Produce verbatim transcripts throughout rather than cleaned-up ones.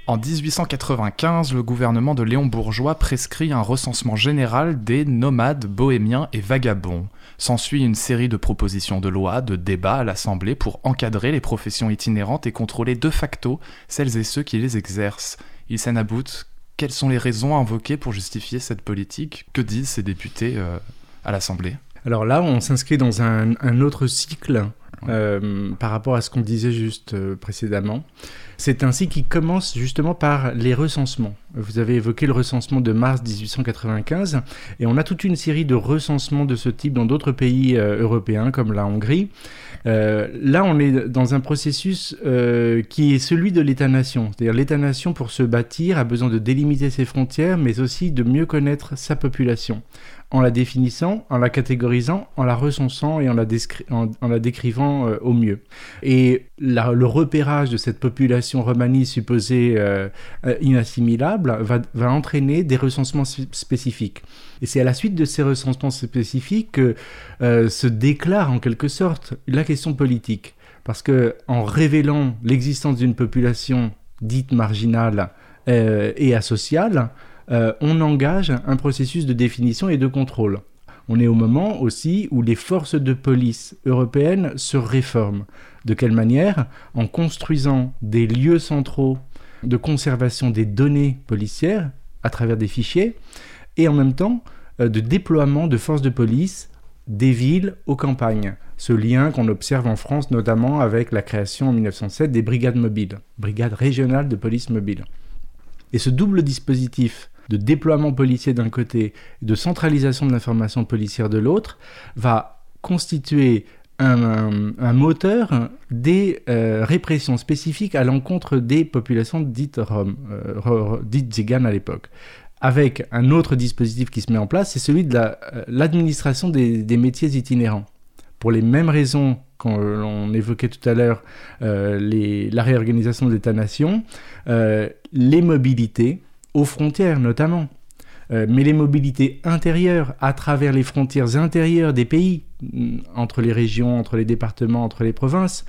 En dix-huit cent quatre-vingt-quinze, le gouvernement de Léon Bourgeois prescrit un recensement général des nomades, bohémiens et vagabonds. S'ensuit une série de propositions de loi, de débats à l'Assemblée pour encadrer les professions itinérantes et contrôler de facto celles et ceux qui les exercent. Hissène Habout, quelles sont les raisons invoquées pour justifier cette politique ? Que disent ces députés euh, à l'Assemblée ? Alors là, on s'inscrit dans un, un autre cycle euh, par rapport à ce qu'on disait juste euh, précédemment. C'est un cycle qui commence justement par les recensements. Vous avez évoqué le recensement de mars dix-huit cent quatre-vingt-quinze, et on a toute une série de recensements de ce type dans d'autres pays euh, européens, comme la Hongrie. Euh, là, on est dans un processus euh, qui est celui de l'État-nation. C'est-à-dire l'État-nation, pour se bâtir, a besoin de délimiter ses frontières, mais aussi de mieux connaître sa population, en la définissant, en la catégorisant, en la recensant et en la, descri- en, en la décrivant euh, au mieux. Et la, le repérage de cette population romanie supposée euh, inassimilable va, va entraîner des recensements spécifiques. Et c'est à la suite de ces recensements spécifiques que euh, se déclare en quelque sorte la question politique. Parce qu'en révélant l'existence d'une population dite marginale euh, et asociale, euh, on engage un processus de définition et de contrôle. On est au moment aussi où les forces de police européennes se réforment. De quelle manière ? En construisant des lieux centraux de conservation des données policières à travers des fichiers, et en même temps euh, de déploiement de forces de police des villes aux campagnes. Ce lien qu'on observe en France notamment avec la création en mille neuf cent sept des brigades mobiles, brigades régionales de police mobile. Et ce double dispositif de déploiement policier d'un côté et de centralisation de l'information policière de l'autre va constituer un, un, un moteur des euh, répressions spécifiques à l'encontre des populations dites roms, euh, dites tziganes à l'époque. Avec un autre dispositif qui se met en place, c'est celui de la, euh, l'administration des, des métiers itinérants. Pour les mêmes raisons qu'on évoquait tout à l'heure, euh, les, la réorganisation de l'État-nation, euh, les mobilités, aux frontières notamment, euh, mais les mobilités intérieures à travers les frontières intérieures des pays, entre les régions, entre les départements, entre les provinces,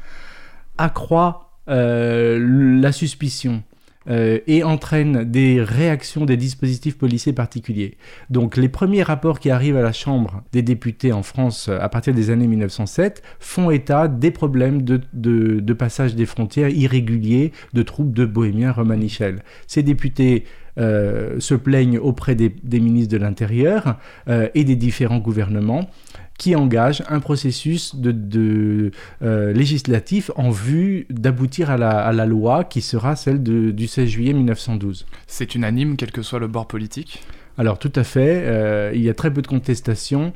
accroît euh, la suspicion. Euh, et entraîne des réactions des dispositifs policiers particuliers. Donc les premiers rapports qui arrivent à la Chambre des députés en France à partir des années mille neuf cent sept font état des problèmes de, de, de passage des frontières irréguliers de troupes de bohémiens romanichels. Ces députés euh, se plaignent auprès des, des ministres de l'Intérieur euh, et des différents gouvernements qui engage un processus de, de, euh, législatif en vue d'aboutir à la, à la loi qui sera celle de, du seize juillet mille neuf cent douze. C'est unanime, quel que soit le bord politique ? Alors tout à fait, euh, il y a très peu de contestation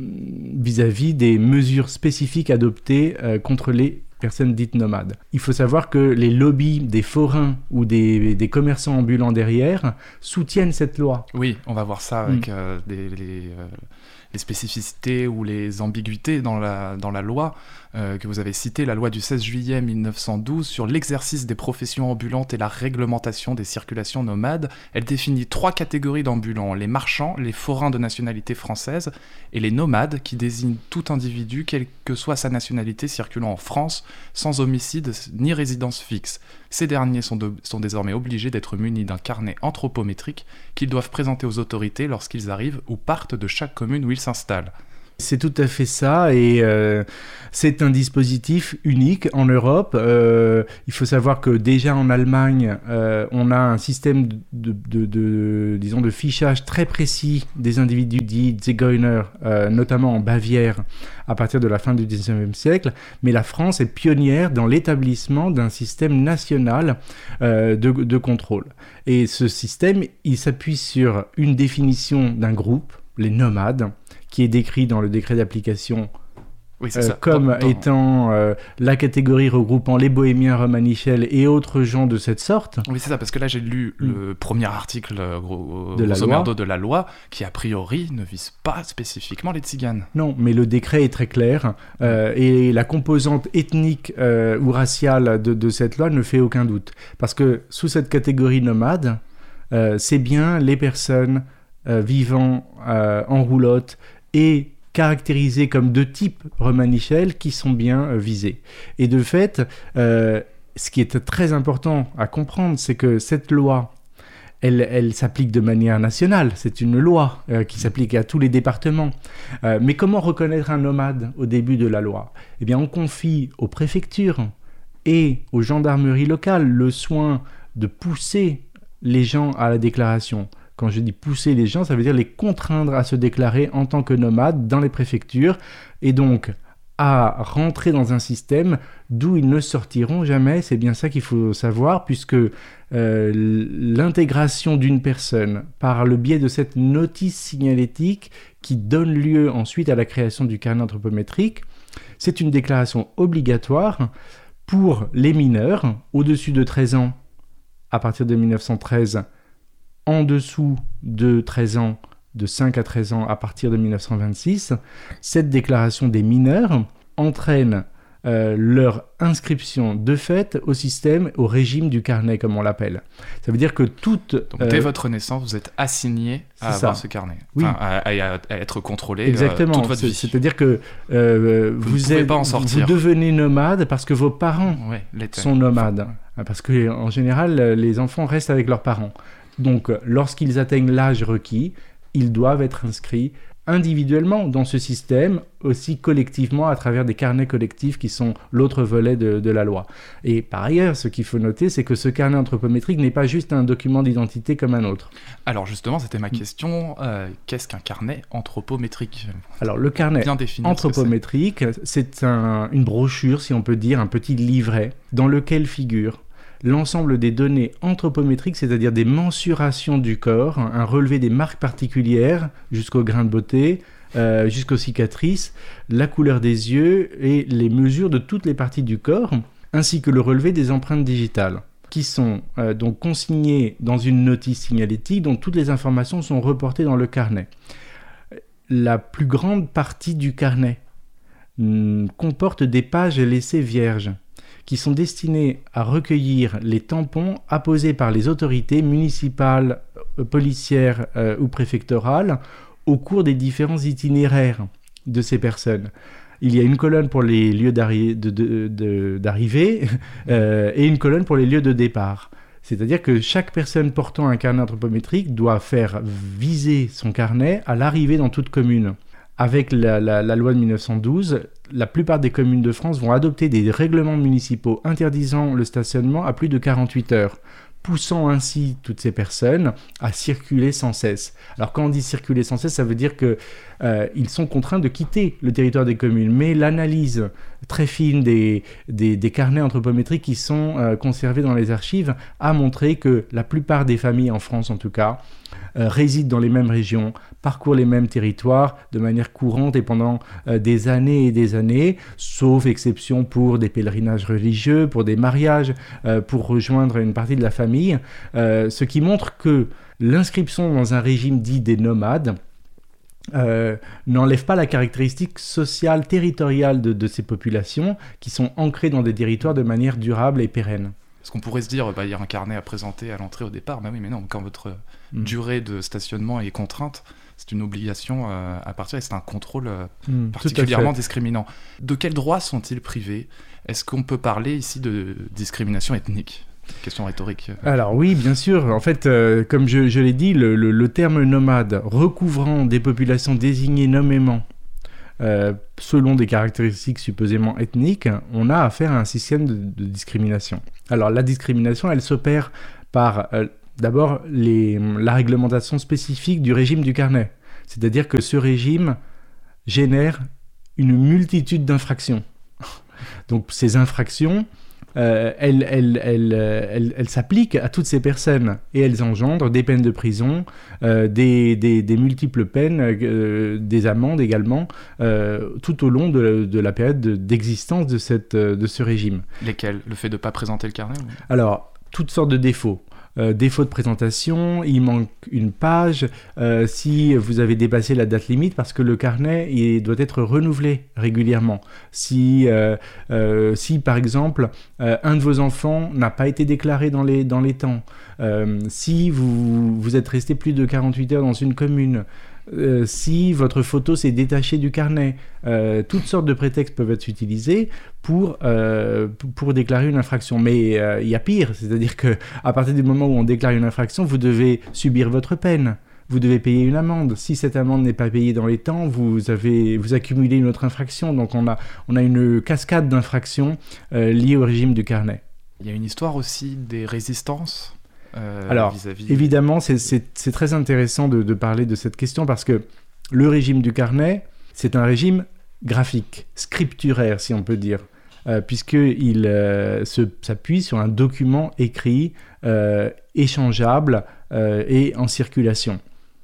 vis-à-vis des mesures spécifiques adoptées euh, contre les personnes dites nomades. Il faut savoir que les lobbies des forains ou des, des commerçants ambulants derrière soutiennent cette loi. Oui, on va voir ça avec mmh. euh, des, les, euh, les spécificités ou les ambiguïtés dans la, dans la loi euh, que vous avez citée, la loi du seize juillet mille neuf cent douze sur l'exercice des professions ambulantes et la réglementation des circulations nomades. Elle définit trois catégories d'ambulants, les marchands, les forains de nationalité française et les nomades qui désignent tout individu, quelle que soit sa nationalité, circulant en France sans homicide ni résidence fixe. Ces derniers sont, de, sont désormais obligés d'être munis d'un carnet anthropométrique qu'ils doivent présenter aux autorités lorsqu'ils arrivent ou partent de chaque commune où ils s'installent. C'est tout à fait ça, et euh, c'est un dispositif unique en Europe. Euh, il faut savoir que déjà en Allemagne, euh, on a un système de, de, de, de, disons, de fichage très précis des individus dits Zigeuner, euh, notamment en Bavière, à partir de la fin du dix-neuvième siècle. Mais la France est pionnière dans l'établissement d'un système national euh, de, de contrôle. Et ce système, il s'appuie sur une définition d'un groupe, les nomades, qui est décrit dans le décret d'application oui, euh, comme dans, dans... étant euh, la catégorie regroupant les bohémiens romanichels et autres gens de cette sorte. Oui, c'est ça, parce que là j'ai lu mmh. le premier article gros, de, grosso la merdo de la loi qui a priori ne vise pas spécifiquement les tziganes. Non, mais le décret est très clair euh, et la composante ethnique euh, ou raciale de, de cette loi ne fait aucun doute. Parce que sous cette catégorie nomade, euh, c'est bien les personnes euh, vivant euh, en roulotte et caractérisés comme de type romanichel qui sont bien euh, visés. Et de fait, euh, ce qui est très important à comprendre, c'est que cette loi, elle, elle s'applique de manière nationale. C'est une loi euh, qui s'applique à tous les départements. Euh, mais comment reconnaître un nomade au début de la loi ? Eh bien, on confie aux préfectures et aux gendarmeries locales le soin de pousser les gens à la déclaration. Quand je dis pousser les gens, ça veut dire les contraindre à se déclarer en tant que nomades dans les préfectures et donc à rentrer dans un système d'où ils ne sortiront jamais. C'est bien ça qu'il faut savoir, puisque euh, l'intégration d'une personne par le biais de cette notice signalétique qui donne lieu ensuite à la création du carnet anthropométrique, c'est une déclaration obligatoire pour les mineurs au-dessus de treize ans à partir de mille neuf cent treize, en dessous de treize ans, de cinq à treize ans à partir de mille neuf cent vingt-six. Cette déclaration des mineurs entraîne euh, leur inscription de fait au système, au régime du carnet, comme on l'appelle. Ça veut dire que toute... Donc, dès euh, votre naissance, vous êtes assigné à avoir ça. Ce carnet, oui. Enfin, à, à, à être contrôlé Exactement. Euh, toute votre c'est, vie. C'est-à-dire que euh, vous, vous, êtes, pas en sortir. Vous devenez nomade parce que vos parents ouais, sont nomades. Enfin, parce qu'en général, les enfants restent avec leurs parents. Donc, lorsqu'ils atteignent l'âge requis, ils doivent être inscrits individuellement dans ce système, aussi collectivement à travers des carnets collectifs qui sont l'autre volet de, de la loi. Et par ailleurs, ce qu'il faut noter, c'est que ce carnet anthropométrique n'est pas juste un document d'identité comme un autre. Alors justement, c'était ma question, euh, qu'est-ce qu'un carnet anthropométrique ? Alors le carnet anthropométrique, c'est, c'est un, une brochure, si on peut dire, un petit livret dans lequel figure l'ensemble des données anthropométriques, c'est-à-dire des mensurations du corps, un relevé des marques particulières jusqu'au grain de beauté, euh, jusqu'aux cicatrices, la couleur des yeux et les mesures de toutes les parties du corps, ainsi que le relevé des empreintes digitales, qui sont euh, donc consignées dans une notice signalétique dont toutes les informations sont reportées dans le carnet. La plus grande partie du carnet hum, comporte des pages laissées vierges, qui sont destinés à recueillir les tampons apposés par les autorités municipales, policières euh, ou préfectorales au cours des différents itinéraires de ces personnes. Il y a une colonne pour les lieux d'arri- de, de, de, d'arrivée euh, et une colonne pour les lieux de départ. C'est-à-dire que chaque personne portant un carnet anthropométrique doit faire viser son carnet à l'arrivée dans toute commune. Avec la, la, la loi de mille neuf cent douze, la plupart des communes de France vont adopter des règlements municipaux interdisant le stationnement à plus de quarante-huit heures, poussant ainsi toutes ces personnes à circuler sans cesse. Alors quand on dit circuler sans cesse, ça veut dire qu'ils euh, sont contraints de quitter le territoire des communes, mais l'analyse très fine des, des, des carnets anthropométriques qui sont euh, conservés dans les archives a montré que la plupart des familles, en France en tout cas, euh, résident dans les mêmes régions, parcourent les mêmes territoires de manière courante et pendant euh, des années et des années, sauf exception pour des pèlerinages religieux, pour des mariages, euh, pour rejoindre une partie de la famille, euh, ce qui montre que l'inscription dans un régime dit des nomades euh, n'enlève pas la caractéristique sociale, territoriale de, de ces populations qui sont ancrées dans des territoires de manière durable et pérenne. Parce qu'on pourrait se dire, bah, il y a un carnet à présenter à l'entrée au départ, bah oui, mais non, quand votre mmh. durée de stationnement est contrainte, c'est une obligation euh, à partir et c'est un contrôle euh, mmh, particulièrement discriminant. De quels droits sont-ils privés ? Est-ce qu'on peut parler ici de discrimination ethnique ? Question rhétorique. Alors oui, bien sûr. En fait, euh, comme je, je l'ai dit, le, le, le terme nomade recouvrant des populations désignées nommément euh, selon des caractéristiques supposément ethniques, on a affaire à un système de, de discrimination. Alors la discrimination, elle s'opère par... Euh, D'abord, les, la réglementation spécifique du régime du carnet. C'est-à-dire que ce régime génère une multitude d'infractions. Donc ces infractions, euh, elles, elles, elles, elles, elles s'appliquent à toutes ces personnes et elles engendrent des peines de prison, euh, des, des, des multiples peines, euh, des amendes également, euh, tout au long de, de la période de, d'existence de, cette, de ce régime. Lesquels ? Le fait de ne pas présenter le carnet ou... Alors, toutes sortes de défauts. Euh, défaut de présentation, il manque une page, euh, si vous avez dépassé la date limite, parce que le carnet il doit être renouvelé régulièrement. Si, euh, euh, si par exemple, euh, un de vos enfants n'a pas été déclaré dans les, dans les temps, euh, si vous, vous êtes resté plus de quarante-huit heures dans une commune, euh, si votre photo s'est détachée du carnet. Euh, toutes sortes de prétextes peuvent être utilisés pour, euh, pour déclarer une infraction. Mais euh, il y a pire, c'est-à-dire qu'à partir du moment où on déclare une infraction, vous devez subir votre peine. Vous devez payer une amende. Si cette amende n'est pas payée dans les temps, vous, avez, vous accumulez une autre infraction. Donc on a, on a une cascade d'infractions euh, liées au régime du carnet. Il y a une histoire aussi des résistances euh, Alors, vis-à-vis... évidemment, c'est, c'est, c'est très intéressant de, de parler de cette question parce que le régime du carnet, c'est un régime graphique, scripturaire, si on peut dire, euh, puisqu'il euh, se, s'appuie sur un document écrit, euh, échangeable euh, et en circulation.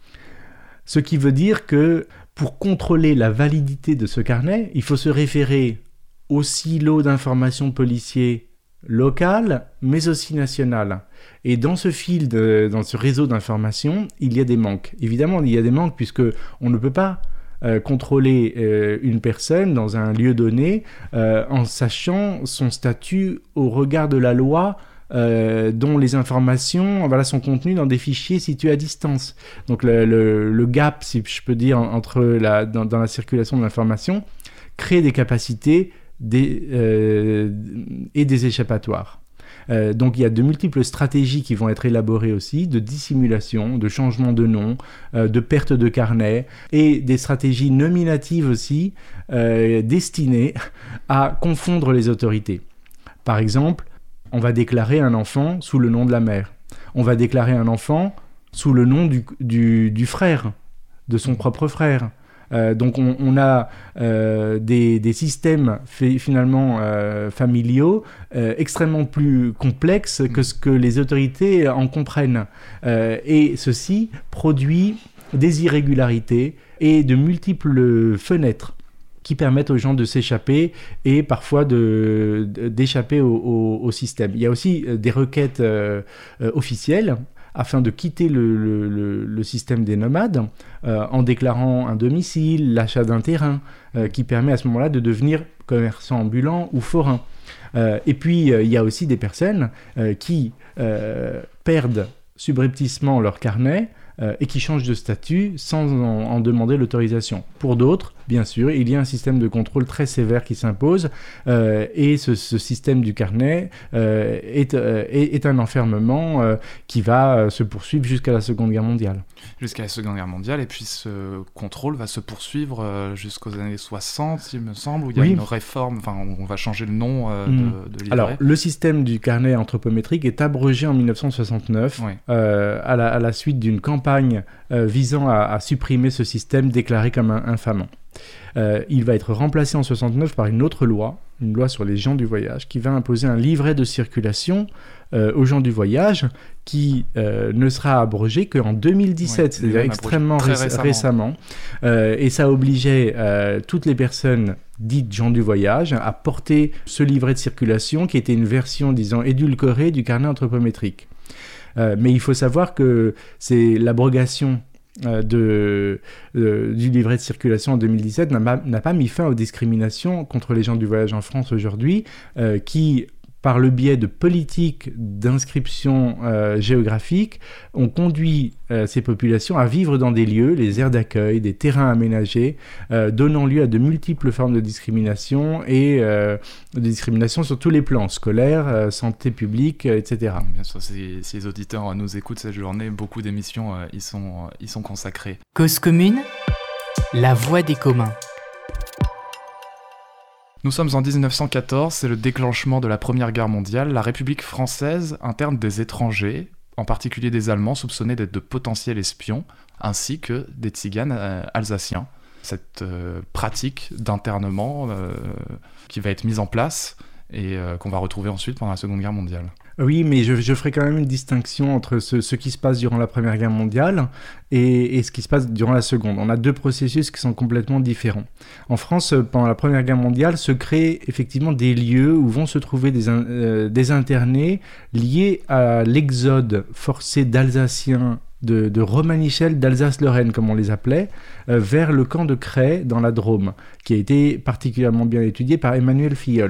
Ce qui veut dire que pour contrôler la validité de ce carnet, il faut se référer au silo d'information policier local, mais aussi national. Et dans ce fil, de, dans ce réseau d'informations, il y a des manques. Évidemment, il y a des manques puisque on ne peut pas euh, contrôler euh, une personne dans un lieu donné euh, en sachant son statut au regard de la loi euh, dont les informations voilà, sont contenues dans des fichiers situés à distance. Donc le, le, le gap, si je peux dire, entre la, dans, dans la circulation de l'information crée des capacités Des, euh, et des échappatoires. Euh, donc il y a de multiples stratégies qui vont être élaborées aussi, de dissimulation, de changement de nom, euh, de perte de carnet, et des stratégies nominatives aussi, euh, destinées à confondre les autorités. Par exemple, on va déclarer un enfant sous le nom de la mère. On va déclarer un enfant sous le nom du, du, du frère, de son propre frère. Euh, donc on, on a euh, des, des systèmes fait, finalement euh, familiaux euh, extrêmement plus complexes que ce que les autorités en comprennent. Euh, et ceci produit des irrégularités et de multiples fenêtres qui permettent aux gens de s'échapper et parfois de, de, d'échapper au, au, au système. Il y a aussi des requêtes euh, euh, officielles afin de quitter le, le, le, le système des nomades, euh, en déclarant un domicile, l'achat d'un terrain, euh, qui permet à ce moment-là de devenir commerçant ambulant ou forain. Euh, et puis, euh, il y a aussi des personnes euh, qui euh, perdent subrepticement leur carnet euh, et qui changent de statut sans en, en demander l'autorisation. Pour d'autres, bien sûr, il y a un système de contrôle très sévère qui s'impose euh, et ce, ce système du carnet euh, est, euh, est, est un enfermement euh, qui va euh, se poursuivre jusqu'à la Seconde Guerre mondiale. Jusqu'à la Seconde Guerre mondiale, et puis ce contrôle va se poursuivre euh, jusqu'aux années soixante, il me semble, où il y a oui. une réforme, enfin on va changer le nom euh, mmh. de, de livret. Alors, le système du carnet anthropométrique est abrogé en dix-neuf cent soixante-neuf oui. euh, à, la, à la suite d'une campagne euh, visant à, à supprimer ce système déclaré comme un, infamant. Euh, il va être remplacé en soixante-neuf par une autre loi, une loi sur les gens du voyage, qui va imposer un livret de circulation euh, aux gens du voyage, qui euh, ne sera abrogé qu'en deux mille dix-sept, oui, c'est-à-dire extrêmement ré- récemment. récemment. Euh, et ça obligeait euh, toutes les personnes dites gens du voyage à porter ce livret de circulation, qui était une version, disons, édulcorée du carnet anthropométrique. Euh, mais il faut savoir que c'est l'abrogation Euh, de, euh, du livret de circulation en deux mille dix-sept n'a, n'a pas mis fin aux discriminations contre les gens du voyage en France aujourd'hui, euh, qui, par le biais de politiques d'inscription euh, géographique, ont conduit euh, ces populations à vivre dans des lieux, les aires d'accueil, des terrains aménagés, euh, donnant lieu à de multiples formes de discrimination et euh, de discrimination sur tous les plans, scolaires, euh, santé publique, euh, et cetera. Bien sûr, si, si les auditeurs nous écoutent cette journée, beaucoup d'émissions euh, y, sont, euh, y sont consacrées. Cause commune, la voix des communs. Nous sommes en dix-neuf cent quatorze, c'est le déclenchement de la Première Guerre mondiale. La République française interne des étrangers, en particulier des Allemands soupçonnés d'être de potentiels espions, ainsi que des tziganes euh, alsaciens. Cette euh, pratique d'internement euh, qui va être mise en place et euh, qu'on va retrouver ensuite pendant la Seconde Guerre mondiale. Oui, mais je, je ferai quand même une distinction entre ce, ce qui se passe durant la Première Guerre mondiale et, et ce qui se passe durant la Seconde. On a deux processus qui sont complètement différents. En France, pendant la Première Guerre mondiale, se créent effectivement des lieux où vont se trouver des, euh, des internés liés à l'exode forcé d'Alsaciens de, de Romanichel, d'Alsace-Lorraine, comme on les appelait, euh, vers le camp de Cray, dans la Drôme, qui a été particulièrement bien étudié par Emmanuel Filleul.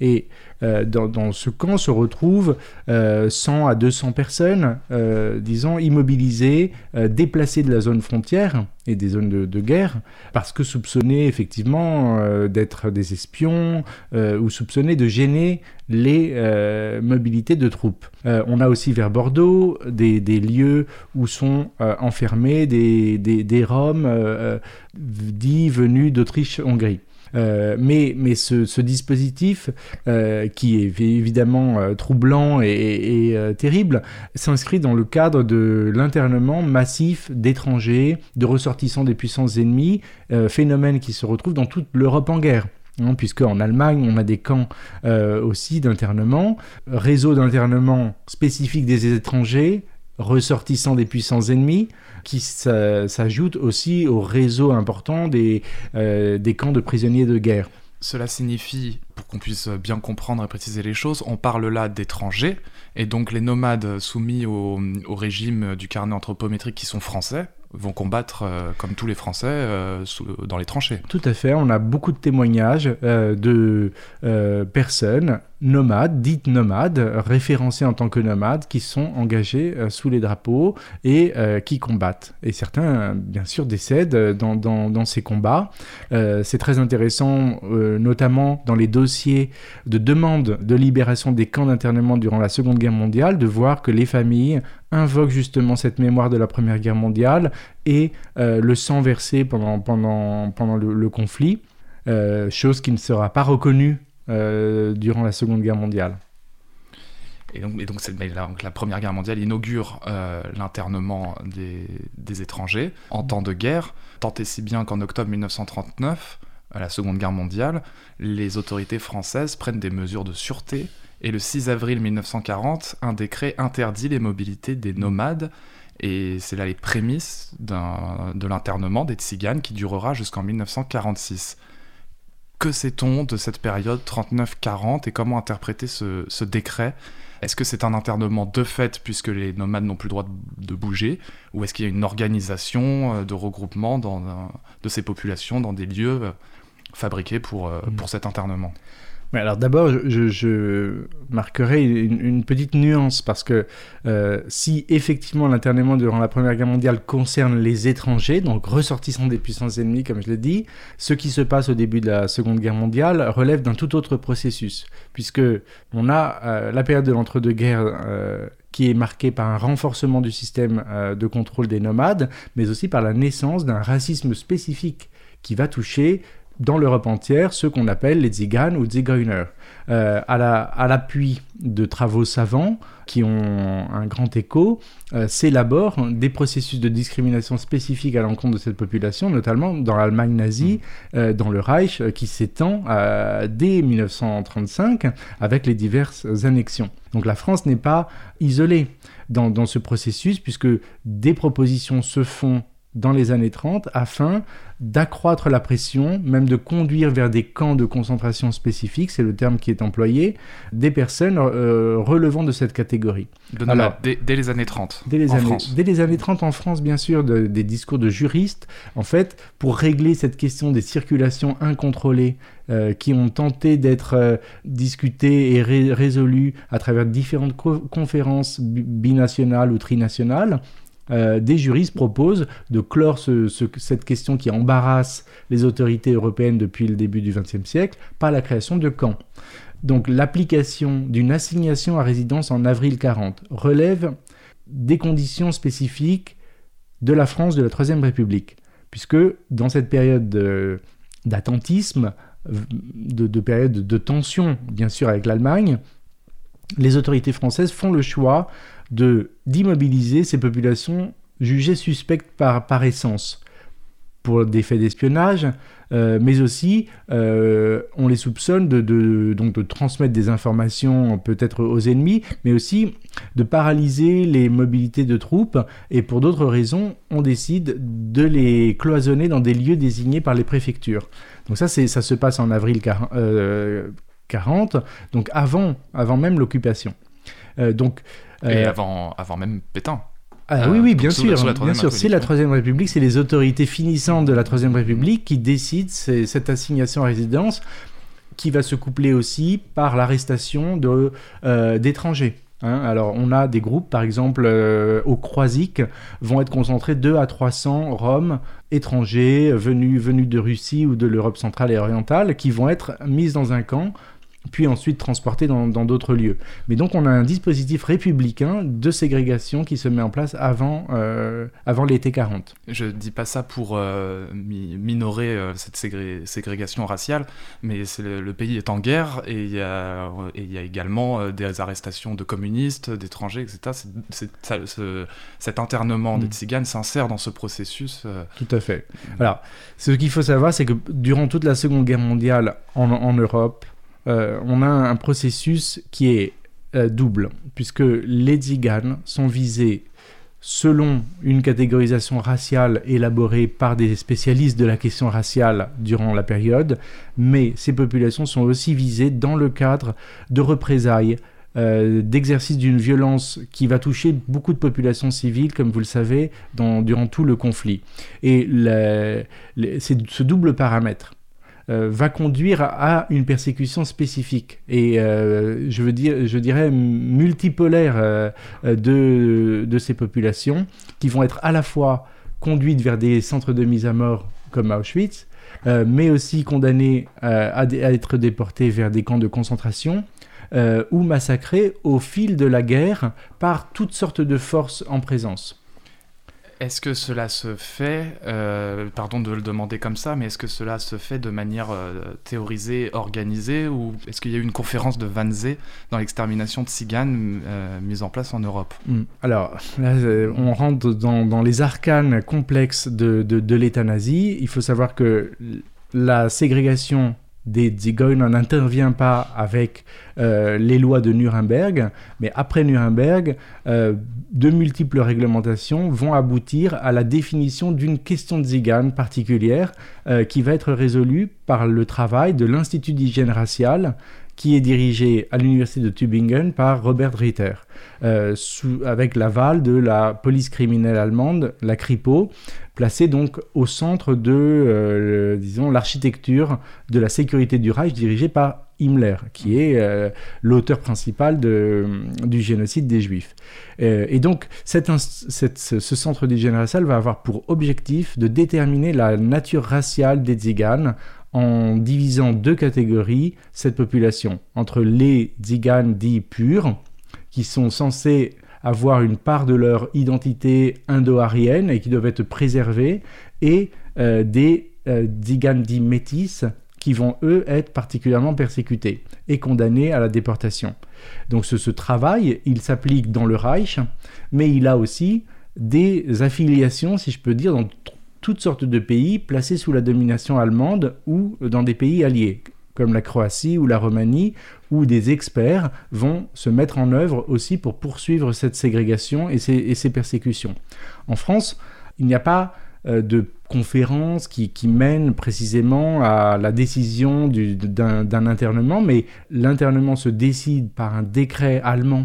Et euh, dans, dans ce camp se retrouvent euh, cent à deux cents personnes, euh, disons, immobilisées, euh, déplacées de la zone frontière et des zones de, de guerre, parce que soupçonnées effectivement euh, d'être des espions euh, ou soupçonnées de gêner les euh, mobilités de troupes. Euh, on a aussi vers Bordeaux des, des lieux où sont euh, enfermés des, des, des Roms euh, dits venus d'Autriche-Hongrie. Euh, mais mais ce, ce dispositif, euh, qui est évidemment euh, troublant et, et, et euh, terrible, s'inscrit dans le cadre de l'internement massif d'étrangers, de ressortissants des puissances ennemies, euh, phénomène qui se retrouve dans toute l'Europe en guerre. Hein, puisque en Allemagne, on a des camps euh, aussi d'internement, réseau d'internement spécifique des étrangers, ressortissants des puissances ennemies, qui s'ajoute aussi au réseau important des, euh, des camps de prisonniers de guerre. Cela signifie, pour qu'on puisse bien comprendre et préciser les choses, on parle là d'étrangers, et donc les nomades soumis au, au régime du carnet anthropométrique qui sont français, vont combattre euh, comme tous les Français euh, sous, dans les tranchées. Tout à fait, on a beaucoup de témoignages euh, de euh, personnes nomades, dites nomades, référencées en tant que nomades, qui sont engagées euh, sous les drapeaux et euh, qui combattent. Et certains, euh, bien sûr, décèdent dans, dans, dans ces combats. Euh, c'est très intéressant, euh, notamment dans les dossiers de demande de libération des camps d'internement durant la Seconde Guerre mondiale, de voir que les familles invoquent justement cette mémoire de la Première Guerre mondiale et euh, le sang versé pendant, pendant, pendant le, le conflit, euh, chose qui ne sera pas reconnue euh, durant la Seconde Guerre mondiale. Et donc, et donc, c'est, mais la, donc la Première Guerre mondiale inaugure euh, l'internement des, des étrangers en temps de guerre, tant et si bien qu'en octobre dix-neuf cent trente-neuf, à la Seconde Guerre mondiale, les autorités françaises prennent des mesures de sûreté. Et le six avril dix-neuf cent quarante, un décret interdit les mobilités des nomades. Et c'est là les prémices d'un, de l'internement des tziganes qui durera jusqu'en dix-neuf cent quarante-six. Que sait-on de cette période trente-neuf quarante et comment interpréter ce, ce décret ? Est-ce que c'est un internement de fait puisque les nomades n'ont plus le droit de, de bouger ? Ou est-ce qu'il y a une organisation de regroupement dans, de ces populations dans des lieux fabriqués pour, pour cet internement ? Mais alors d'abord, je, je marquerai une, une petite nuance parce que euh, si effectivement l'internement durant la Première Guerre mondiale concerne les étrangers, donc ressortissants des puissances ennemies, comme je l'ai dit, ce qui se passe au début de la Seconde Guerre mondiale relève d'un tout autre processus, puisque on a euh, la période de l'entre-deux-guerres euh, qui est marquée par un renforcement du système euh, de contrôle des nomades, mais aussi par la naissance d'un racisme spécifique qui va toucher dans l'Europe entière, ceux qu'on appelle les Tziganes ou Zigeuner, euh, à, la, à l'appui de travaux savants qui ont un grand écho, euh, s'élaborent des processus de discrimination spécifiques à l'encontre de cette population, notamment dans l'Allemagne nazie, euh, dans le Reich, euh, qui s'étend euh, dès dix-neuf cent trente-cinq avec les diverses annexions. Donc la France n'est pas isolée dans, dans ce processus, puisque des propositions se font dans les années trente, afin d'accroître la pression, même de conduire vers des camps de concentration spécifiques, c'est le terme qui est employé, des personnes euh, relevant de cette catégorie. De Alors, dès, dès les années trente, dès les en années, France. Dès les années trente en France, bien sûr, de, des discours de juristes, en fait, pour régler cette question des circulations incontrôlées euh, qui ont tenté d'être euh, discutées et ré- résolues à travers différentes co- conférences binationales ou trinationales, Euh, des juristes proposent de clore ce, ce, cette question qui embarrasse les autorités européennes depuis le début du vingtième siècle par la création de camps. Donc l'application d'une assignation à résidence en avril quarante relève des conditions spécifiques de la France de la Troisième République, puisque dans cette période de, d'attentisme, de, de période de tension bien sûr avec l'Allemagne, les autorités françaises font le choix de, d'immobiliser ces populations jugées suspectes par, par essence, pour des faits d'espionnage, euh, mais aussi euh, on les soupçonne de, de, donc de transmettre des informations peut-être aux ennemis, mais aussi de paralyser les mobilités de troupes, et pour d'autres raisons, on décide de les cloisonner dans des lieux désignés par les préfectures. Donc ça, c'est, ça se passe en avril quarante, donc avant, avant même l'occupation. Euh, donc, euh, Et avant, avant même Pétain. Ah, euh, oui, oui, bien sûr, bien sûr. C'est la Troisième République, c'est les autorités finissantes de la Troisième République qui décident c'est, cette assignation à résidence qui va se coupler aussi par l'arrestation de, euh, d'étrangers. Hein, alors, on a des groupes, par exemple, euh, au Croisic, vont être concentrés deux à trois cents Roms étrangers venus, venus de Russie ou de l'Europe centrale et orientale, qui vont être mis dans un camp, puis ensuite transportés dans, dans d'autres lieux. Mais donc, on a un dispositif républicain de ségrégation qui se met en place avant, euh, avant l'été quarante. Je dis pas ça pour euh, mi- minorer euh, cette ségré- ségrégation raciale, mais c'est le, le pays est en guerre et il y a, et il y a également euh, des arrestations de communistes, d'étrangers, et cetera. C'est, c'est, ça, ce, cet internement mmh. des Tziganes s'insère dans ce processus. Euh... Tout à fait. Alors, ce qu'il faut savoir, c'est que durant toute la Seconde Guerre mondiale en, en Europe, Euh, on a un processus qui est euh, double, puisque les Tziganes sont visés selon une catégorisation raciale élaborée par des spécialistes de la question raciale durant la période, mais ces populations sont aussi visées dans le cadre de représailles, euh, d'exercice d'une violence qui va toucher beaucoup de populations civiles, comme vous le savez, dans, durant tout le conflit. Et la, la, c'est ce double paramètre Euh, va conduire à une persécution spécifique et euh, je veux dire, je dirais multipolaire euh, de, de ces populations qui vont être à la fois conduites vers des centres de mise à mort comme Auschwitz, euh, mais aussi condamnées euh, à, d- à être déportées vers des camps de concentration euh, ou massacrées au fil de la guerre par toutes sortes de forces en présence. Est-ce que cela se fait, euh, pardon de le demander comme ça, mais est-ce que cela se fait de manière euh, théorisée, organisée, ou est-ce qu'il y a eu une conférence de Wannsee dans l'extermination de Tziganes euh, mise en place en Europe ? mmh. Alors, là, euh, on rentre dans, dans les arcanes complexes de, de, de l'État nazi. Il faut savoir que la ségrégation des Zigeuners n'intervient pas avec euh, les lois de Nuremberg, mais après Nuremberg, euh, de multiples réglementations vont aboutir à la définition d'une question de Tzigane particulière euh, qui va être résolue par le travail de l'Institut d'hygiène raciale qui est dirigé à l'université de Tübingen par Robert Ritter, euh, sous, avec l'aval de la police criminelle allemande, la Kripo, placée donc au centre de, euh, disons, l'architecture de la sécurité du Reich dirigée par Himmler, qui est euh, l'auteur principal de, du génocide des Juifs. Euh, et donc, cette inst- cette, ce centre d'hygiène raciale va avoir pour objectif de déterminer la nature raciale des Tziganes en divisant deux catégories cette population, entre les Tziganes dits purs, qui sont censés avoir une part de leur identité indo-aryenne et qui doivent être préservés, et euh, des euh, Tziganes dits métis, qui vont, eux, être particulièrement persécutés et condamnés à la déportation. Donc ce, ce travail, il s'applique dans le Reich, mais il a aussi des affiliations, si je peux dire, dans toutes sortes de pays placés sous la domination allemande ou dans des pays alliés, comme la Croatie ou la Roumanie, où des experts vont se mettre en œuvre aussi pour poursuivre cette ségrégation et ces, et ces persécutions. En France, il n'y a pas euh, de conférence qui, qui mène précisément à la décision du, d'un, d'un internement, mais l'internement se décide par un décret allemand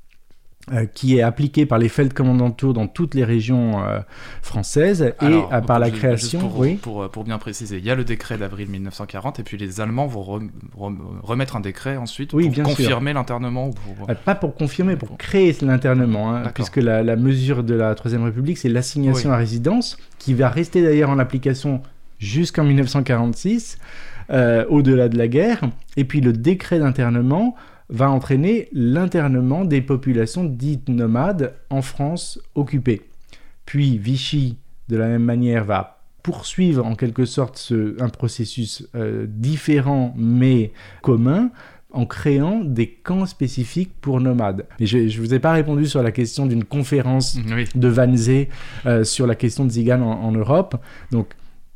Euh, qui est appliqué par les Feldkommandantur dans toutes les régions euh, françaises. Alors, et euh, par la juste, création... juste pour, oui. pour, pour bien préciser, il y a le décret d'avril mille neuf cent quarante et puis les Allemands vont re, re, remettre un décret ensuite oui, pour confirmer sûr. l'internement ou pour... euh, Pas pour confirmer, pour créer l'internement, hein, puisque la, la mesure de la Troisième République, c'est l'assignation oui. à résidence, qui va rester d'ailleurs en application jusqu'en mille neuf cent quarante-six, euh, au-delà de la guerre. Et puis le décret d'internement va entraîner l'internement des populations dites nomades en France occupée. Puis Vichy, de la même manière, va poursuivre en quelque sorte ce, un processus euh, différent mais commun en créant des camps spécifiques pour nomades. Mais je ne vous ai pas répondu sur la question d'une conférence oui. de Wannsee euh, sur la question de Tziganes en, en Europe. Donc,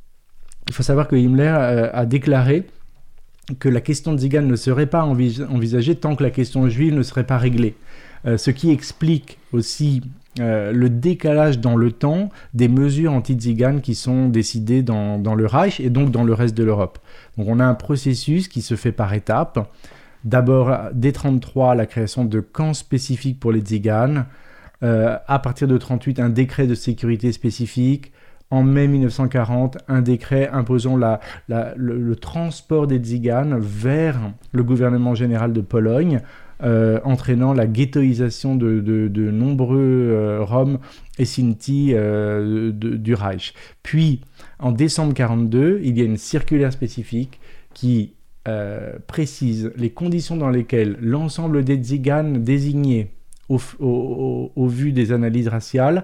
il faut savoir que Himmler euh, a déclaré que la question de Tziganes ne serait pas envis- envisagée tant que la question juive ne serait pas réglée. Euh, ce qui explique aussi euh, le décalage dans le temps des mesures anti-Tziganes qui sont décidées dans, dans le Reich et donc dans le reste de l'Europe. Donc on a un processus qui se fait par étapes. D'abord, dès trente-trois, la création de camps spécifiques pour les Tziganes. Euh, à partir de trente-huit, un décret de sécurité spécifique. en mai mille neuf cent quarante, un décret imposant la, la, le, le transport des Tziganes vers le gouvernement général de Pologne, euh, entraînant la ghettoisation de, de, de nombreux euh, Roms et Sinti euh, de, du Reich. Puis, en décembre quarante-deux, il y a une circulaire spécifique qui euh, précise les conditions dans lesquelles l'ensemble des Tziganes désignés au, au, au, au vu des analyses raciales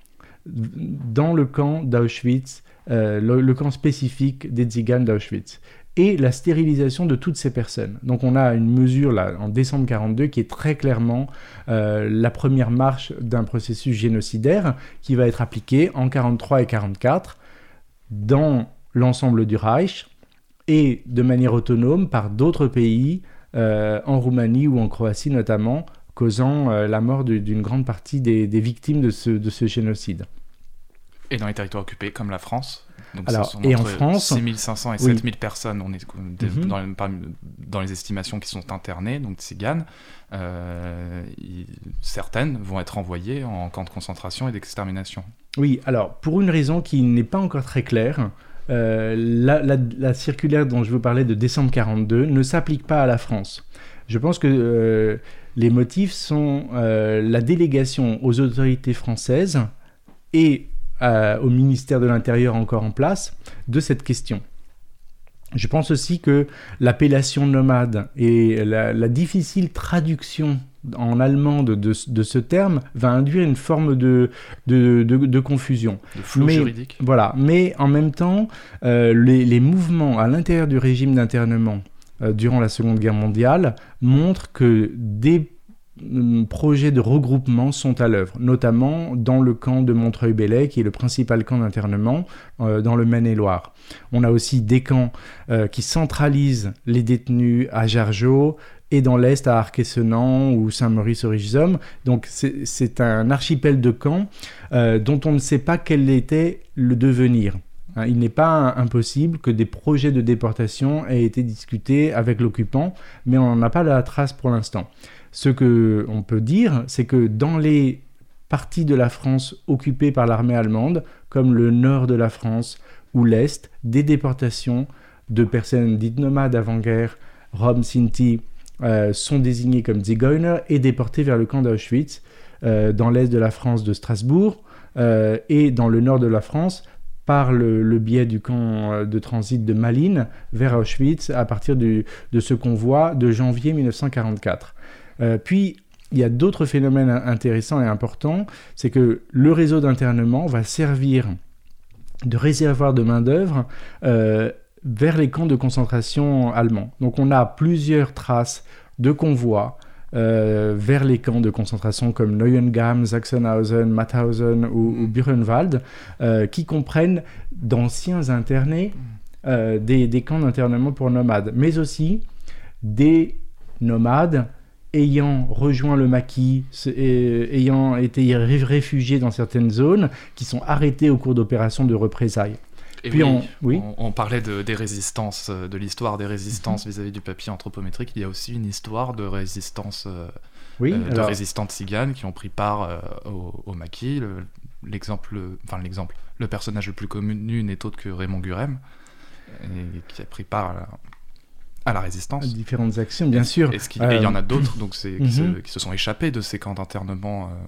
dans le camp d'Auschwitz, euh, le, le camp spécifique des Tziganes d'Auschwitz, et la stérilisation de toutes ces personnes. Donc on a une mesure là, en décembre quarante-deux qui est très clairement euh, la première marche d'un processus génocidaire qui va être appliqué en quarante-trois et quarante-quatre dans l'ensemble du Reich et de manière autonome par d'autres pays, euh, en Roumanie ou en Croatie notamment, causant euh, la mort de, d'une grande partie des, des victimes de ce, de ce génocide. Et dans les territoires occupés, comme la France. Donc Alors, ce sont et en entre France, six mille cinq cents et oui. sept mille personnes, on est mm-hmm. dans, dans les estimations qui sont internées, donc tziganes. Euh, y, certaines vont être envoyées en camps de concentration et d'extermination. Oui, alors pour une raison qui n'est pas encore très claire, euh, la, la, la circulaire dont je vous parlais de décembre quarante-deux ne s'applique pas à la France. Je pense que euh, les motifs sont euh, la délégation aux autorités françaises et euh, au ministère de l'Intérieur encore en place de cette question. Je pense aussi que l'appellation nomade et la, la difficile traduction en allemand de, de, de ce terme va induire une forme de, de, de, de confusion. De flou mais, juridique. Voilà, mais en même temps, euh, les, les mouvements à l'intérieur du régime d'internement euh, durant la Seconde Guerre mondiale montrent que des projets de regroupement sont à l'œuvre, notamment dans le camp de Montreuil-Bellay, qui est le principal camp d'internement euh, dans le Maine-et-Loire. On a aussi des camps euh, qui centralisent les détenus à Jargeau et dans l'Est à Arc-et-Senans ou Saint-Maurice-au-Richezomme. Donc c'est, c'est un archipel de camps euh, dont on ne sait pas quel était le devenir. Hein, il n'est pas impossible que des projets de déportation aient été discutés avec l'occupant, mais on n'en a pas la trace pour l'instant. Ce qu'on peut dire, c'est que dans les parties de la France occupées par l'armée allemande, comme le nord de la France ou l'Est, des déportations de personnes dites nomades avant-guerre, Roms, Sinti, euh, sont désignées comme Zigeuner et déportées vers le camp d'Auschwitz, euh, dans l'Est de la France de Strasbourg euh, et dans le nord de la France, par le, le biais du camp de transit de Malines vers Auschwitz à partir du, de ce convoi de janvier mille neuf cent quarante-quatre. Euh, puis, il y a d'autres phénomènes intéressants et importants, c'est que le réseau d'internement va servir de réservoir de main-d'œuvre euh, vers les camps de concentration allemands. Donc on a plusieurs traces de convois euh, vers les camps de concentration comme Neuengamme, Sachsenhausen, Mauthausen ou, ou Buchenwald, euh, qui comprennent d'anciens internés euh, des, des camps d'internement pour nomades, mais aussi des nomades ayant rejoint le maquis, et, ayant été réfugiés dans certaines zones, qui sont arrêtés au cours d'opérations de représailles. Et Puis oui, on, oui. on, on parlait de, des résistances, de l'histoire des résistances mm-hmm. vis-à-vis du papier anthropométrique. Il y a aussi une histoire de résistance, euh, oui, euh, alors... de résistants tziganes qui ont pris part euh, au, au maquis. Le, l'exemple, enfin l'exemple, le personnage le plus connu n'est autre que Raymond Gurem, et, qui a pris part à la, à la résistance. Différentes actions, bien sûr. Et il euh... y en a d'autres donc c'est, qui, mm-hmm. se, qui se sont échappés de ces camps d'internement. Euh...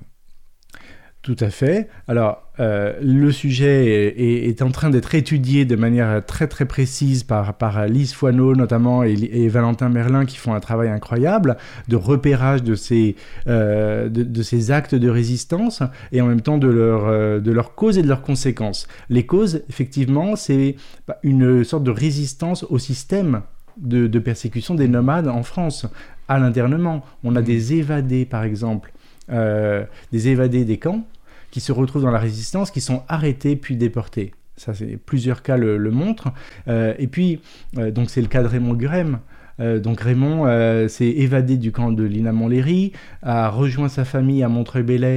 Tout à fait. Alors, euh, le sujet est, est, est en train d'être étudié de manière très très précise par, par Lise Foineau notamment et, et Valentin Merlin qui font un travail incroyable de repérage de ces, euh, de, de ces actes de résistance et en même temps de leur, euh, de leurs causes et de leurs conséquences. Les causes, effectivement, c'est une sorte de résistance au système de, de persécution des nomades en France, à l'internement. On a des évadés, par exemple, Euh, des évadés des camps qui se retrouvent dans la résistance, qui sont arrêtés puis déportés. Ça, c'est, plusieurs cas le, le montrent. Euh, et puis, euh, donc c'est le cas de Raymond Gurem. Euh, donc Raymond euh, s'est évadé du camp de Lina Montlhéry, a rejoint sa famille à Montreuil-Bellay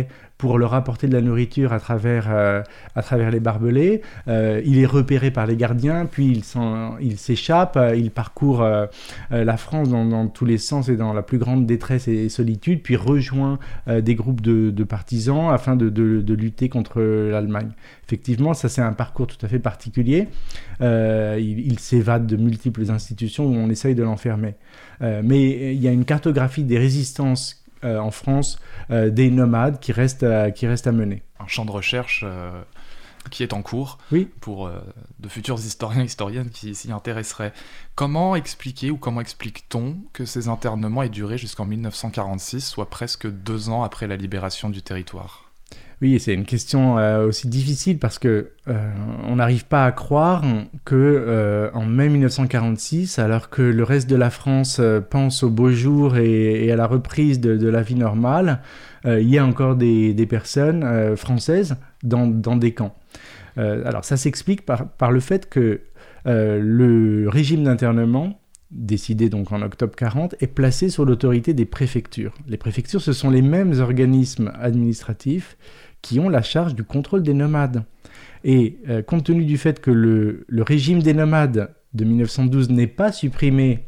pour leur apporter de la nourriture à travers, euh, à travers les barbelés. Euh, il est repéré par les gardiens, puis il, s'en, il s'échappe, euh, il parcourt euh, euh, la France dans, dans tous les sens et dans la plus grande détresse et solitude, puis rejoint euh, des groupes de, de partisans afin de, de, de lutter contre l'Allemagne. Effectivement, ça c'est un parcours tout à fait particulier. Euh, il, il s'évade de multiples institutions où on essaye de l'enfermer. Euh, mais il y a une cartographie des résistances Euh, en France, euh, des nomades qui restent, à, qui restent à mener. Un champ de recherche euh, qui est en cours oui. pour euh, de futurs historiens et historiennes qui s'y intéresseraient. Comment expliquer ou comment explique-t-on que ces internements aient duré jusqu'en dix-neuf cent quarante-six, soit presque deux ans après la libération du territoire ? Oui, c'est une question euh, aussi difficile parce que euh, on n'arrive pas à croire que euh, en mai dix-neuf cent quarante-six, alors que le reste de la France euh, pense aux beaux jours et, et à la reprise de, de la vie normale, euh, il y a encore des, des personnes euh, françaises dans, dans des camps. Euh, alors ça s'explique par, par le fait que euh, le régime d'internement, décidé donc en octobre quarante, est placé sous l'autorité des préfectures. Les préfectures, ce sont les mêmes organismes administratifs qui ont la charge du contrôle des nomades. Et euh, compte tenu du fait que le, le régime des nomades de dix-neuf cent douze n'est pas supprimé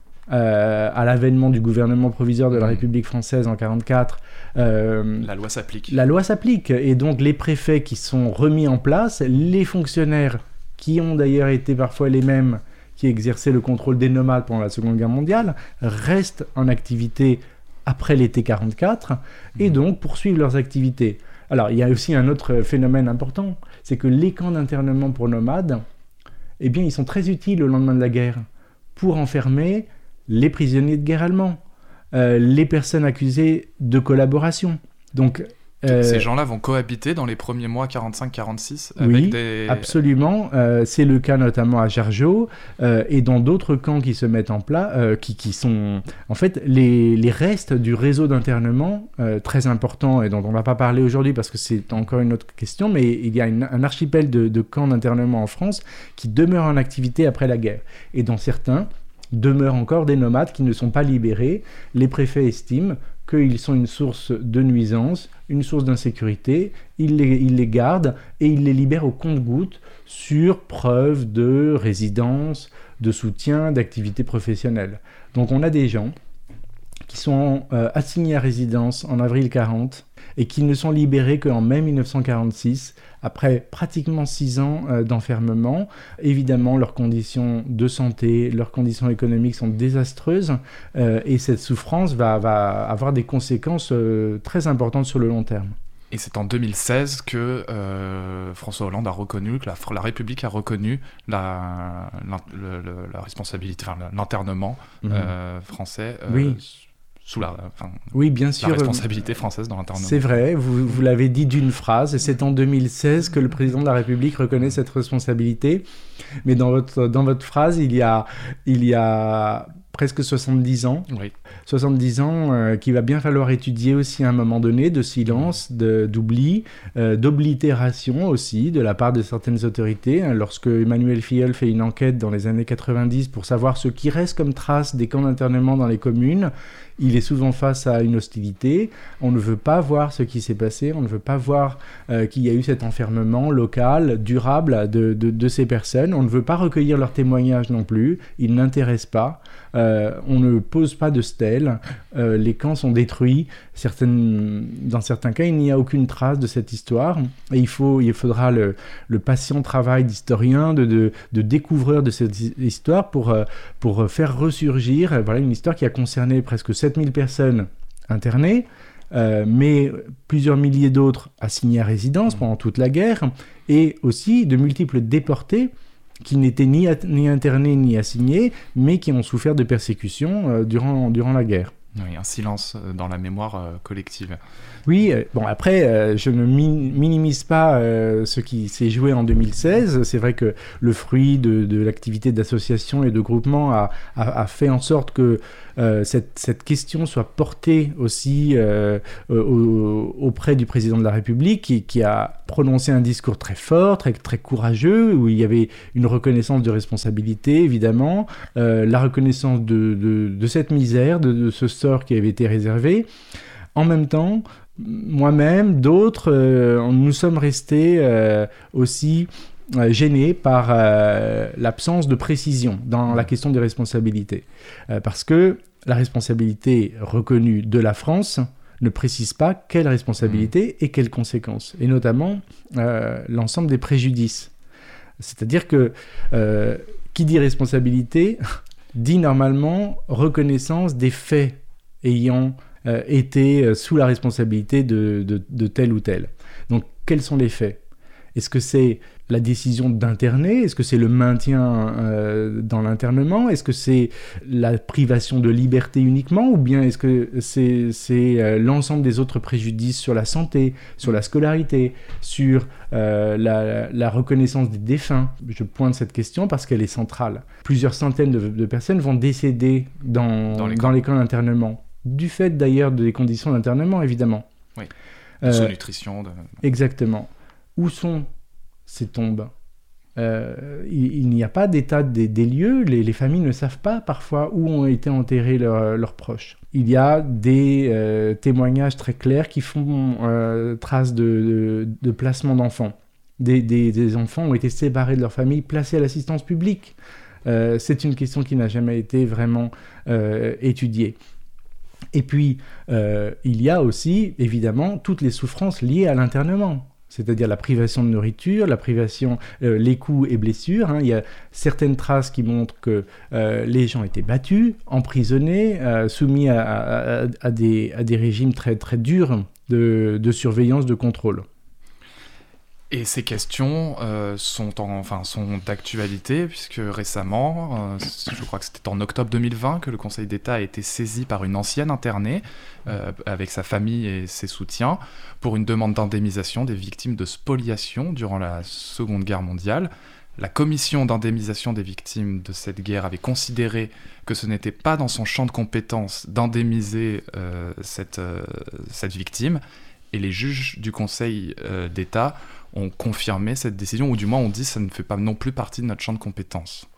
euh, à l'avènement du gouvernement provisoire de la République française en quarante-quatre, euh, la loi s'applique. La loi s'applique, et donc les préfets qui sont remis en place, les fonctionnaires qui ont d'ailleurs été parfois les mêmes qui exerçaient le contrôle des nomades pendant la Seconde Guerre mondiale, restent en activité après l'été quarante-quatre, et donc poursuivent leurs activités. Alors, il y a aussi un autre phénomène important, c'est que les camps d'internement pour nomades, eh bien, ils sont très utiles au lendemain de la guerre pour enfermer les prisonniers de guerre allemands, euh, les personnes accusées de collaboration. Donc, Euh, Ces gens-là vont cohabiter dans les premiers mois quarante-cinq quarante-six avec oui, des... absolument. Euh, c'est le cas notamment à Jargeau euh, et dans d'autres camps qui se mettent en place, euh, qui, qui sont en fait les, les restes du réseau d'internement euh, très important et dont on ne va pas parler aujourd'hui parce que c'est encore une autre question, mais il y a une, un archipel de, de camps d'internement en France qui demeurent en activité après la guerre. Et dans certains, demeurent encore des nomades qui ne sont pas libérés. Les préfets estiment qu'ils sont une source de nuisance, une source d'insécurité, ils les, ils les gardent et ils les libèrent au compte-gouttes sur preuve de résidence, de soutien, d'activité professionnelle. Donc on a des gens qui sont euh, assignés à résidence en avril quarante et qui ne sont libérés qu'en mai dix-neuf cent quarante-six, après pratiquement six ans euh, d'enfermement. Évidemment, leurs conditions de santé, leurs conditions économiques sont désastreuses euh, et cette souffrance va, va avoir des conséquences euh, très importantes sur le long terme. Et c'est en deux mille seize que euh, François Hollande a reconnu, que la, la République a reconnu la, la, le, le, la responsabilité, enfin l'internement mmh. euh, français. Euh, oui. Sous la, enfin, oui, bien sûr. La responsabilité française dans l'internement. C'est vrai, vous, vous l'avez dit d'une phrase, et c'est en deux mille seize que le président de la République reconnaît cette responsabilité. Mais dans votre, dans votre phrase, il y a, il y a presque soixante-dix ans. Oui. soixante-dix ans euh, qu'il va bien falloir étudier aussi à un moment donné, de silence, de, d'oubli, euh, d'oblitération aussi, de la part de certaines autorités. Hein, lorsque Emmanuel Filleul fait une enquête dans les années quatre-vingt-dix pour savoir ce qui reste comme trace des camps d'internement dans les communes, il est souvent face à une hostilité. On ne veut pas voir ce qui s'est passé, on ne veut pas voir euh, qu'il y a eu cet enfermement local, durable de, de, de ces personnes. On ne veut pas recueillir leurs témoignages non plus, ils n'intéressent pas. Euh, on ne pose pas de stèles, euh, les camps sont détruits. Certaines, dans certains cas, il n'y a aucune trace de cette histoire. Et il, faut, il faudra le, le patient travail d'historien, de, de, de découvreur de cette histoire pour, euh, pour faire ressurgir euh, voilà, une histoire qui a concerné presque sept mille personnes internées, euh, mais plusieurs milliers d'autres assignés à résidence pendant toute la guerre, et aussi de multiples déportés qui n'étaient ni, ni internés ni assignés, mais qui ont souffert de persécutions euh, durant, durant la guerre. Oui, un silence dans la mémoire euh, collective. Oui, euh, bon après, euh, je ne mi- minimise pas euh, ce qui s'est joué en deux mille seize. C'est vrai que le fruit de, de l'activité d'association et de groupement a, a, a fait en sorte que euh, cette, cette question soit portée aussi euh, au, auprès du président de la République, qui, qui a prononcé un discours très fort, très, très courageux, où il y avait une reconnaissance de responsabilité, évidemment, euh, la reconnaissance de, de, de cette misère, de, de ce sort qui avait été réservé. En même temps, moi-même, d'autres, euh, nous sommes restés euh, aussi euh, gênés par euh, l'absence de précision dans la question des responsabilités. Euh, parce que la responsabilité reconnue de la France ne précise pas quelle responsabilité et quelles conséquences, et notamment euh, l'ensemble des préjudices. C'est-à-dire que euh, qui dit responsabilité dit normalement reconnaissance des faits ayant euh, été sous la responsabilité de, de, de tel ou tel. Donc, quels sont les faits ? Est-ce que c'est la décision d'interner ? Est-ce que c'est le maintien euh, dans l'internement ? Est-ce que c'est la privation de liberté uniquement ? Ou bien est-ce que c'est, c'est euh, l'ensemble des autres préjudices sur la santé, sur la scolarité, sur euh, la, la reconnaissance des défunts ? Je pointe cette question parce qu'elle est centrale. Plusieurs centaines de, de personnes vont décéder dans, dans, les, dans les camps d'internement. Du fait d'ailleurs des conditions d'internement, évidemment. Oui, de euh, sous-nutrition. De... Exactement. Où sont ces tombes ? euh, il, il n'y a pas d'état des, des lieux, les, les familles ne savent pas parfois où ont été enterrés leur, leurs proches. Il y a des euh, témoignages très clairs qui font euh, trace de, de, de placement d'enfants. Des, des, des enfants ont été séparés de leur famille, placés à l'assistance publique. Euh, c'est une question qui n'a jamais été vraiment euh, étudiée. Et puis, euh, il y a aussi, évidemment, toutes les souffrances liées à l'internement. C'est-à-dire la privation de nourriture, la privation, euh, les coups et blessures. Hein. Il y a certaines traces qui montrent que euh, les gens étaient battus, emprisonnés, euh, soumis à, à, à, des, à des régimes très, très durs de, de surveillance, de contrôle. Et ces questions euh, sont, en, enfin, sont d'actualité, puisque récemment, euh, je crois que c'était en octobre deux mille vingt, que le Conseil d'État a été saisi par une ancienne internée, euh, avec sa famille et ses soutiens, pour une demande d'indemnisation des victimes de spoliation durant la Seconde Guerre mondiale. La commission d'indemnisation des victimes de cette guerre avait considéré que ce n'était pas dans son champ de compétences d'indemniser euh, cette, euh, cette victime, et les juges du Conseil euh, d'État ont confirmé cette décision, ou du moins ont dit que ça ne fait pas non plus partie de notre champ de compétences.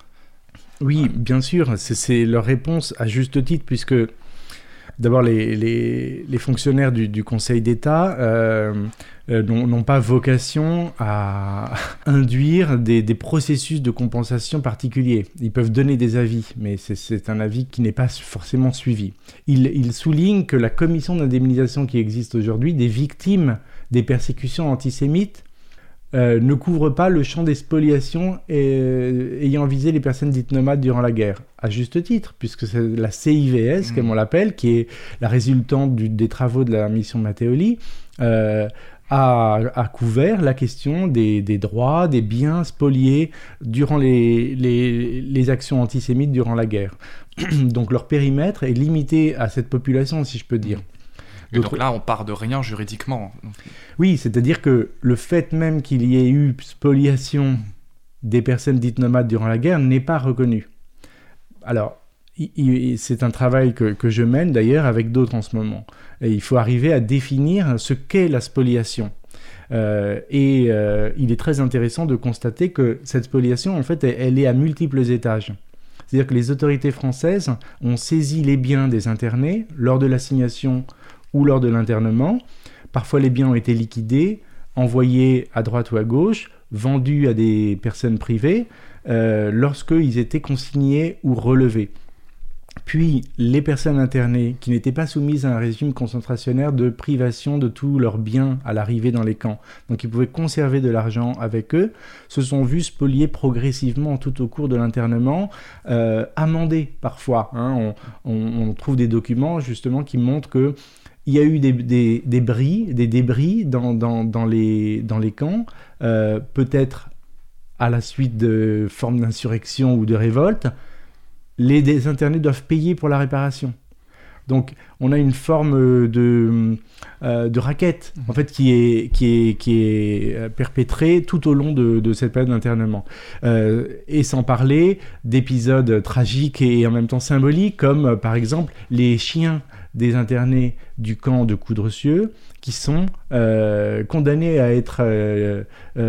Oui, bien sûr, c'est, c'est leur réponse à juste titre, puisque d'abord les, les, les fonctionnaires du, du Conseil d'État euh, euh, n'ont, n'ont pas vocation à induire des, des processus de compensation particuliers. Ils peuvent donner des avis, mais c'est, c'est un avis qui n'est pas forcément suivi. Ils, ils soulignent que la commission d'indemnisation qui existe aujourd'hui des victimes des persécutions antisémites Euh, ne couvre pas le champ des spoliations et, euh, ayant visé les personnes dites nomades durant la guerre. À juste titre, puisque c'est la C I V S, mmh. comme on l'appelle, qui est la résultante du, des travaux de la mission Matteoli, euh, a, a couvert la question des, des droits, des biens spoliés durant les, les, les actions antisémites durant la guerre. Donc leur périmètre est limité à cette population, si je peux dire. Et donc là, on part de rien juridiquement. Oui, c'est-à-dire que le fait même qu'il y ait eu spoliation des personnes dites nomades durant la guerre n'est pas reconnu. Alors, il, il, c'est un travail que, que je mène d'ailleurs avec d'autres en ce moment. Et il faut arriver à définir ce qu'est la spoliation. Euh, et euh, il est très intéressant de constater que cette spoliation, en fait, elle, elle est à multiples étages. C'est-à-dire que les autorités françaises ont saisi les biens des internés lors de l'assignation ou lors de l'internement. Parfois, les biens ont été liquidés, envoyés à droite ou à gauche, vendus à des personnes privées, euh, lorsqu'ils étaient consignés ou relevés. Puis, les personnes internées qui n'étaient pas soumises à un régime concentrationnaire de privation de tous leurs biens à l'arrivée dans les camps, donc ils pouvaient conserver de l'argent avec eux, se sont vus spoliés progressivement tout au cours de l'internement, euh, amendés parfois. Hein. On, on, on trouve des documents justement qui montrent que il y a eu des, des, des bris, des débris dans, dans, dans, les, dans les camps, euh, peut-être à la suite de formes d'insurrection ou de révolte. Les désinternés doivent payer pour la réparation. Donc, on a une forme de, euh, de raquette, en fait, qui est, qui est, qui est perpétrée tout au long de, de cette période d'internement. Euh, et sans parler d'épisodes tragiques et en même temps symboliques, comme, euh, par exemple, les chiens des internés du camp de Coudrecieux qui sont euh, condamnés à être euh,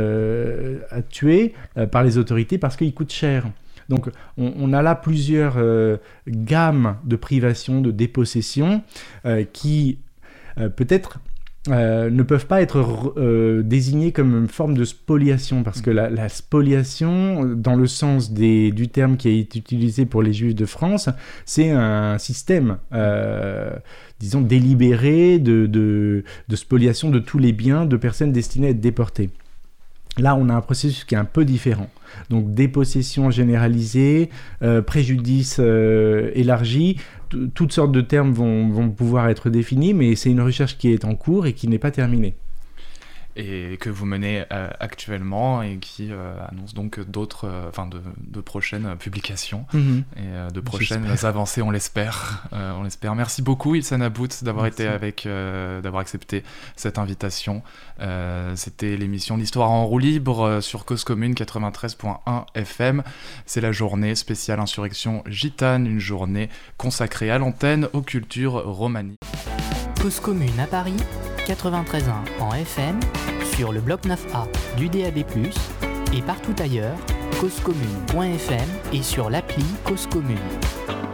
euh, à tuer euh, par les autorités parce qu'ils coûtent cher. Donc on, on a là plusieurs euh, gammes de privation, de dépossession euh, qui euh, peut-être euh, ne peuvent pas être euh, désignés comme une forme de spoliation, parce que la, la spoliation, dans le sens des, du terme qui a été utilisé pour les Juifs de France, c'est un système, euh, disons, délibéré de, de, de spoliation de tous les biens de personnes destinées à être déportées. Là, on a un processus qui est un peu différent. Donc, dépossession généralisée, euh, préjudice euh, élargi, t- toutes sortes de termes vont, vont pouvoir être définis, mais c'est une recherche qui est en cours et qui n'est pas terminée. Et que vous menez euh, actuellement et qui euh, annonce donc d'autres, enfin euh, de, de prochaines publications mmh. et euh, de prochaines J'espère. avancées, on l'espère. Euh, on l'espère. Merci beaucoup, Ilsen About, d'avoir Merci. été avec, euh, d'avoir accepté cette invitation. Euh, c'était l'émission L'Histoire en roue libre euh, sur Cause Commune quatre-vingt-treize point un F M. C'est la journée spéciale Insurrection Gitane, une journée consacrée à l'antenne aux cultures romanies. Cause Commune à Paris, quatre-vingt-treize point un en F M, sur le bloc neuf A du D A B plus, et partout ailleurs, causecommune point F M et sur l'appli Cause Commune.